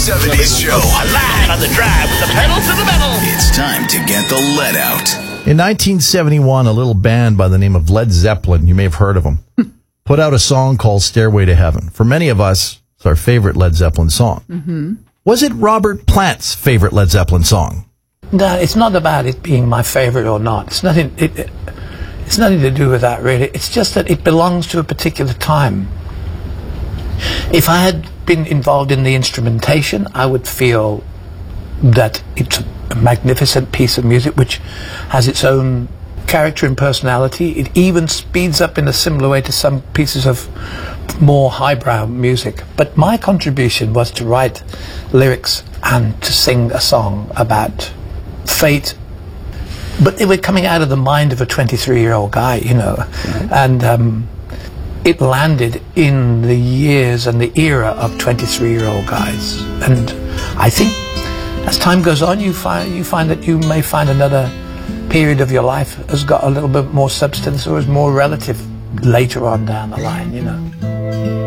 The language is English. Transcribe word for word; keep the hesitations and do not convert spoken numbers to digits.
seventies show. A lad on the drive with the pedal to the metal. It's time to get the lead out. In nineteen seventy-one, a little band by the name of Led Zeppelin, you may have heard of them, put out a song called Stairway to Heaven. For many of us, it's our favorite Led Zeppelin song. Mm-hmm. Was it Robert Plant's favorite Led Zeppelin song? No, it's not about it being my favorite or not. It's nothing. It, it, it's nothing to do with that, really. It's just that it belongs to a particular time. If I had been involved in the instrumentation, I would feel that it's a magnificent piece of music which has its own character and personality. It even speeds up in a similar way to some pieces of more highbrow music. But my contribution was to write lyrics and to sing a song about fate. But they were coming out of the mind of a twenty-three-year-old guy, you know. Mm-hmm. And um, it landed in the years and the era of twenty-three-year-old guys. And I think as time goes on, you find you find that you may find another period of your life has got a little bit more substance or is more relative later on down the line, you know.